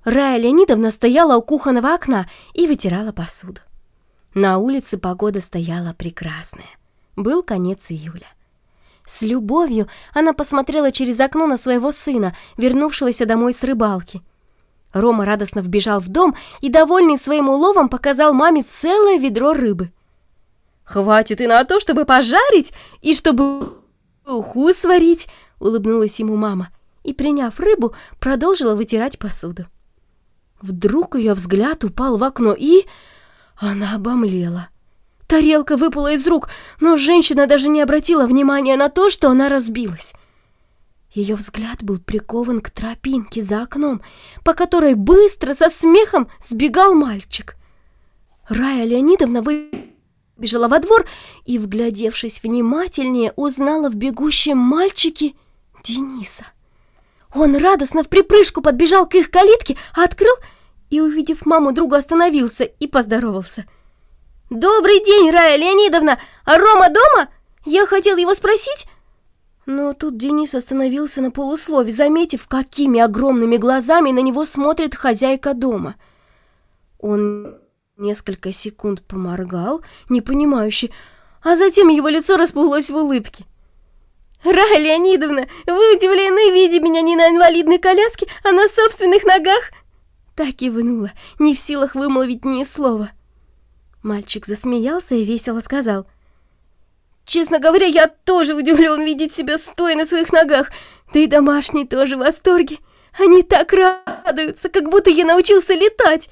Рая Леонидовна стояла у кухонного окна и вытирала посуду. На улице погода стояла прекрасная. Был конец июля. С любовью она посмотрела через окно на своего сына, вернувшегося домой с рыбалки. Рома радостно вбежал в дом и, довольный своим уловом, показал маме целое ведро рыбы. «Хватит и на то, чтобы пожарить, и чтобы уху сварить», — улыбнулась ему мама и, приняв рыбу, продолжила вытирать посуду. Вдруг ее взгляд упал в окно, и она обомлела. Тарелка выпала из рук, но женщина даже не обратила внимания на то, что она разбилась. Ее взгляд был прикован к тропинке за окном, по которой быстро, со смехом сбегал мальчик. Рая Леонидовна выбежала во двор и, вглядевшись внимательнее, узнала в бегущем мальчике Дениса. Он радостно вприпрыжку подбежал к их калитке, открыл и, увидев маму друга, остановился и поздоровался. «Добрый день, Рая Леонидовна! А Рома дома? Я хотел его спросить...» Но тут Денис остановился на полуслове, заметив, какими огромными глазами на него смотрит хозяйка дома. Он несколько секунд поморгал, непонимающе, а затем его лицо расплылось в улыбке. «Рая Леонидовна, вы удивлены, видя меня не на инвалидной коляске, а на собственных ногах?» Так кивнула, не в силах вымолвить ни слова. Мальчик засмеялся и весело сказал: «Честно говоря, я тоже удивлен видеть себя стоя на своих ногах, да и домашние тоже в восторге. Они так радуются, как будто я научился летать».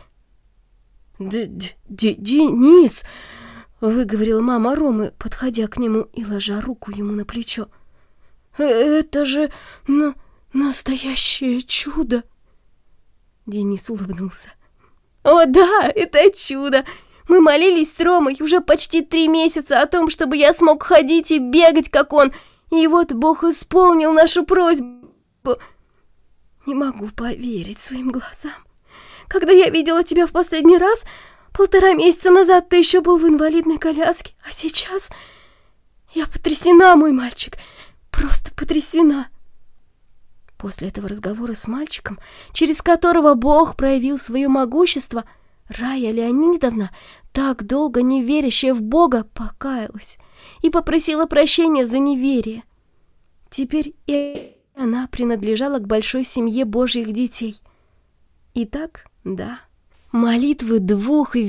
«Денис!» — выговорила мама Ромы, подходя к нему и ложа руку ему на плечо. «Это же настоящее чудо!» Денис улыбнулся. «О да, это чудо! Мы молились с Ромой уже почти 3 месяца о том, чтобы я смог ходить и бегать, как он, и вот Бог исполнил нашу просьбу. Не могу поверить своим глазам. Когда я видела тебя в последний раз, 1,5 месяца назад, ты еще был в инвалидной коляске, а сейчас я потрясена, мой мальчик, просто потрясена». После этого разговора с мальчиком, через которого Бог проявил свое могущество, Рая Леонидовна, так долго не верящая в Бога, покаялась и попросила прощения за неверие. Теперь и она принадлежала к большой семье Божьих детей. Итак, да, молитвы 2